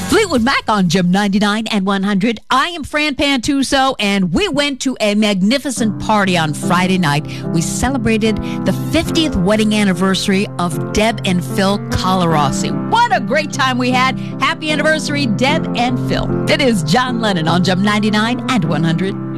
Fleetwood Mac on Gem 99 and 100. I am Fran Pantuso, and we went to a magnificent party on Friday night. We celebrated the 50th wedding anniversary of Deb and Phil Colarossi. What a great time we had. Happy anniversary, Deb and Phil. It is John Lennon on Gem 99 and 100.